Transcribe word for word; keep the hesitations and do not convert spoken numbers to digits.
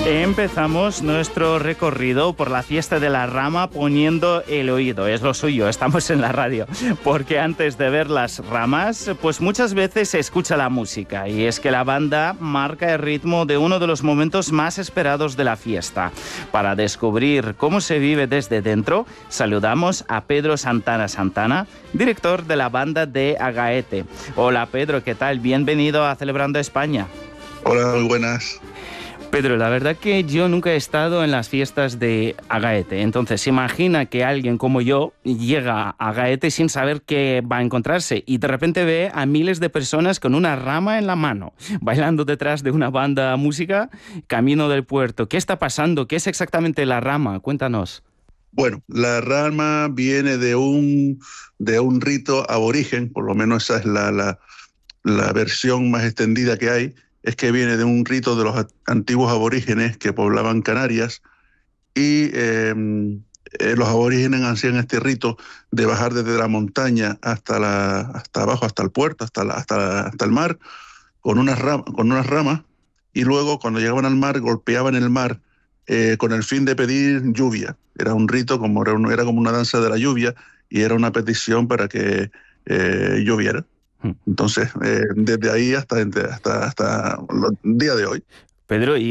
Empezamos nuestro recorrido por la fiesta de la rama poniendo el oído, es lo suyo, estamos en la radio, porque antes de ver las ramas, pues muchas veces se escucha la música, y es que la banda marca el ritmo de uno de los momentos más esperados de la fiesta. Para descubrir cómo se vive desde dentro, saludamos a Pedro Santana Santana, director de la banda de Agaete. Hola Pedro, ¿qué tal? Bienvenido a Celebrando España. Hola, muy buenas. Pedro, la verdad que yo nunca he estado en las fiestas de Agaete, entonces imagina que alguien como yo llega a Agaete sin saber qué va a encontrarse y de repente ve a miles de personas con una rama en la mano, bailando detrás de una banda de música, camino del puerto. ¿Qué está pasando? ¿Qué es exactamente la rama? Cuéntanos. Bueno, la rama viene de un, de un rito aborigen, por lo menos esa es la, la, la versión más extendida que hay. Es que viene de un rito de los antiguos aborígenes que poblaban Canarias y eh, eh, los aborígenes hacían este rito de bajar desde la montaña hasta, la, hasta abajo, hasta el puerto, hasta, la, hasta, la, hasta el mar, con unas, ram, con unas ramas, y luego cuando llegaban al mar golpeaban el mar eh, con el fin de pedir lluvia. Era un rito, como era, un, era como una danza de la lluvia y era una petición para que eh, lloviera. Entonces, eh, desde ahí hasta, hasta, hasta el día de hoy. Pedro, y